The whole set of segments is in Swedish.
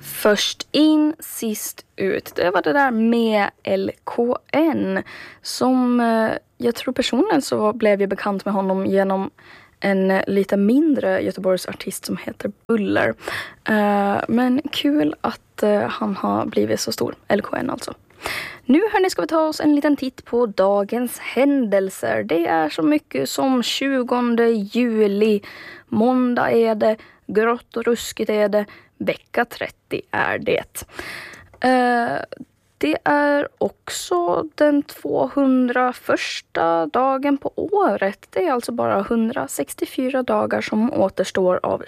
Först in, sist ut. Det var det där med LKN. Som jag tror personligen så blev jag bekant med honom genom en lite mindre Göteborgsartist som heter Buller. Men kul att han har blivit så stor. LKN alltså. Nu hörni ska vi ta oss en liten titt på dagens händelser. Det är så mycket som 20 juli. Måndag är det. Grått och ruskigt är det. Vecka 30 är det. Det är också den 201:a dagen på året. Det är alltså bara 164 dagar som återstår av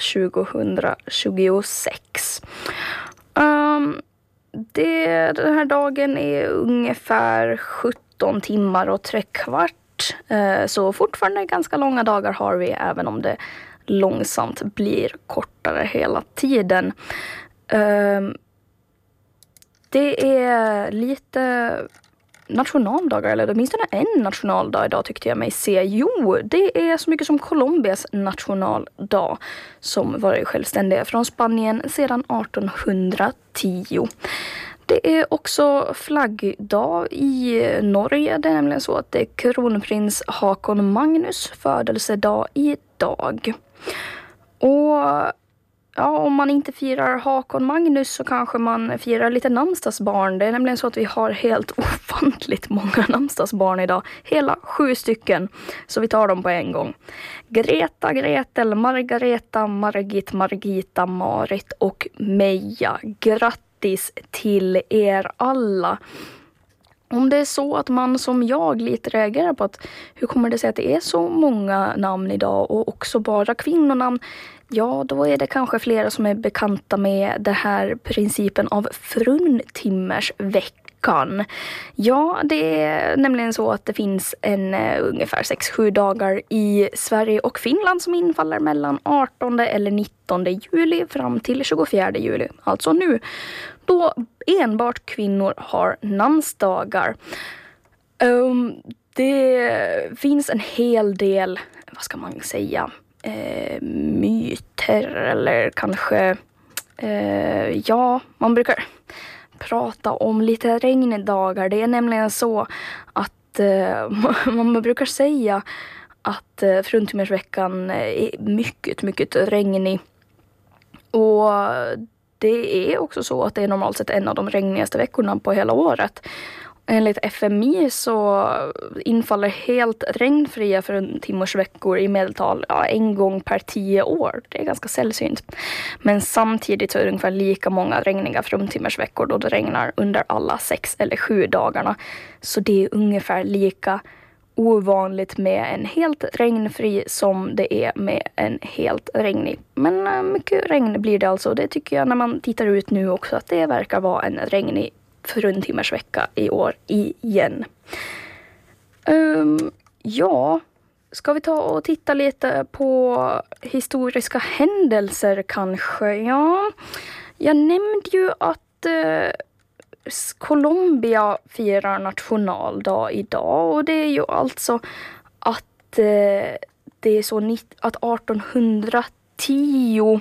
2026. Den här dagen är ungefär 17 timmar och 3/4. Så fortfarande ganska långa dagar har vi, även om det långsamt blir kortare hela tiden. Det är lite nationaldagar, eller åtminstone en nationaldag idag tyckte jag mig se. Jo, det är så mycket som Colombias nationaldag som varit självständiga från Spanien sedan 1810. Det är också flaggdag i Norge. Det är nämligen så att det är kronprins Håkon Magnus födelsedag idag. Och ja, om man inte firar Håkon Magnus så kanske man firar lite namnsdagsbarn. Det är nämligen så att vi har helt ofantligt många namnsdagsbarn idag. Hela 7 stycken. Så vi tar dem på en gång. Greta, Gretel, Margareta, Margit, Margita, Marit och Meja. Grattis till er alla. Om det är så att man som jag lite reagerar på att hur kommer det sig att det är så många namn idag och också bara kvinnonamn, ja då är det kanske flera som är bekanta med den här principen av fruntimmersveckan. Ja, det är nämligen så att det finns ungefär 6-7 dagar i Sverige och Finland som infaller mellan 18 eller 19 juli fram till 24 juli. Alltså nu, då enbart kvinnor har namnsdagar. Det finns en hel del, vad ska man säga, myter eller kanske, ja, man brukar prata om lite regndagar. Det är nämligen så att man brukar säga att fruntimmersveckan är mycket, mycket regnig. Och det är också så att det är normalt sett en av de regnigaste veckorna på hela året. Enligt FMI så infaller helt regnfria fruntimmersveckor i medeltal en gång per 10 år. Det är ganska sällsynt. Men samtidigt så är det ungefär lika många regniga fruntimmersveckor då det regnar under alla 6 eller 7 dagarna. Så det är ungefär lika ovanligt med en helt regnfri som det är med en helt regnig. Men mycket regn blir det alltså. Det tycker jag när man tittar ut nu också att det verkar vara en regnig fruntimmersvecka i år igen. Ja, ska vi ta och titta lite på historiska händelser kanske? Ja, jag nämnde ju att Colombia firar nationaldag idag, och det är ju alltså att det är så att 1810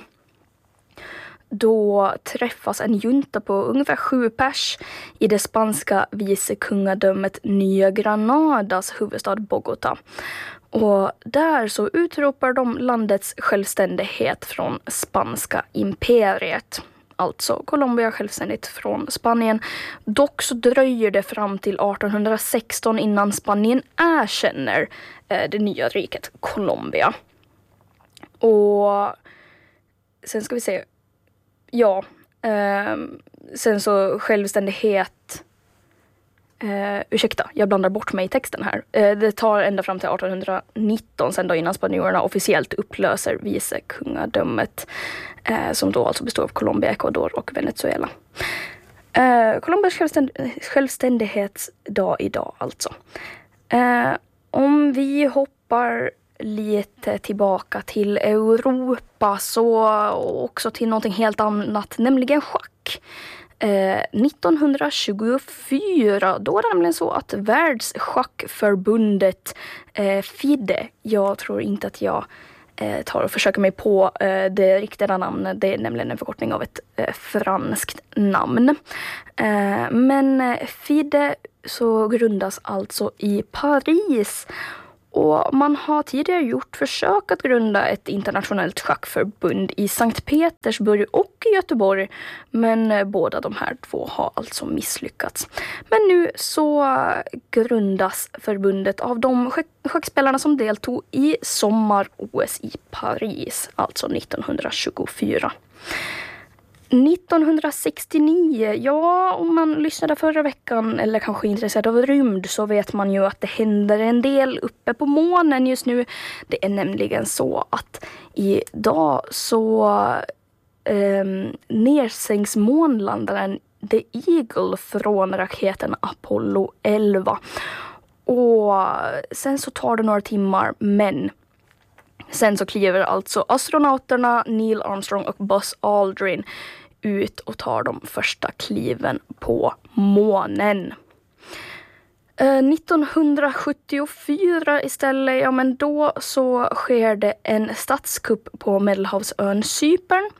då träffas en junta på ungefär 7 pers i det spanska vicekungadömet Nya Granadas huvudstad Bogotá. Och där så utropar de landets självständighet från spanska imperiet. Alltså Colombia självständigt från Spanien. Dock så dröjer det fram till 1816 innan Spanien erkänner det nya riket Colombia. Och sen ska vi se. Ja, sen så självständighet. Ursäkta, jag blandar bort mig i texten här. Det tar ända fram till 1819 sen då innan spanjorerna officiellt upplöser vicekungadömet. Som då alltså består av Colombia, Ecuador och Venezuela. Colombias självständighetsdag idag alltså. Om vi hoppar lite tillbaka till Europa så också till någonting helt annat, nämligen schack. 1924 då var det nämligen så att världsschackförbundet FIDE, jag tror inte att jag tar och försöker mig på det riktiga namnet. Det är nämligen en förkortning av ett franskt namn. Men FIDE så grundas alltså i Paris. Och man har tidigare gjort försök att grunda ett internationellt schackförbund i Sankt Petersburg och i Göteborg. Men båda de här två har alltså misslyckats. Men nu så grundas förbundet av de schackspelarna som deltog i sommar-OS i Paris, alltså 1924. 1969, ja, om man lyssnade förra veckan eller kanske är intresserad av rymd så vet man ju att det händer en del uppe på månen just nu. Det är nämligen så att idag så nedsänks månlandaren The Eagle från raketen Apollo 11. Och sen så tar det några timmar, men sen så kliver alltså astronauterna Neil Armstrong och Buzz Aldrin ut och tar de första kliven på månen. 1974 istället, ja men då så sker det en statskupp på Medelhavsön Cypern.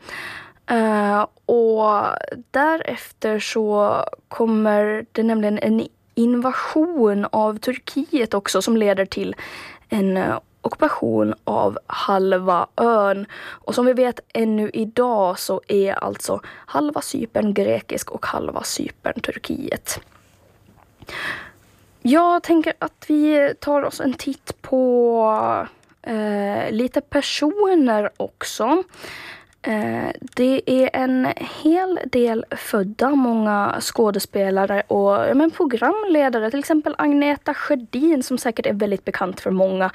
Och därefter så kommer det nämligen en invasion av Turkiet också som leder till en ockupation av halva ön. Och som vi vet ännu idag så är alltså halva Cypern grekisk och halva Cypern Turkiet. Jag tänker att vi tar oss en titt på lite personer också. Det är en hel del födda, många skådespelare och programledare. Till exempel Agneta Sjödin som säkert är väldigt bekant för många.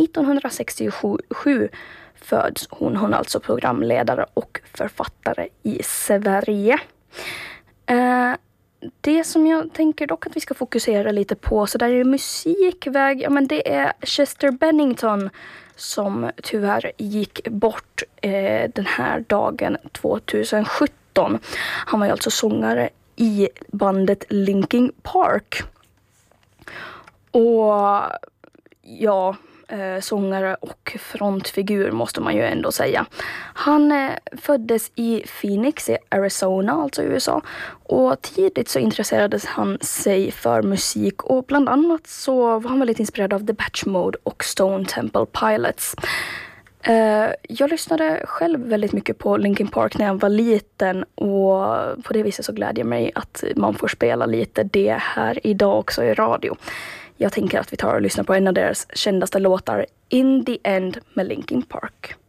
1967 föds hon. Hon är alltså programledare och författare i Sverige. Det som jag tänker dock att vi ska fokusera lite på så där är musikväg. Ja, men det är Chester Bennington som tyvärr gick bort den här dagen 2017. Han var ju alltså sångare i bandet Linkin Park. Och ja, sångare och frontfigur måste man ju ändå säga. Han föddes i Phoenix i Arizona, alltså i USA. Och tidigt så intresserades han sig för musik och bland annat så var han väldigt inspirerad av Depeche Mode och Stone Temple Pilots. Jag lyssnade själv väldigt mycket på Linkin Park när jag var liten och på det viset så glädjer mig att man får spela lite det här idag också i radio. Jag tänker att vi tar och lyssnar på en av deras kändaste låtar, In the End med Linkin Park.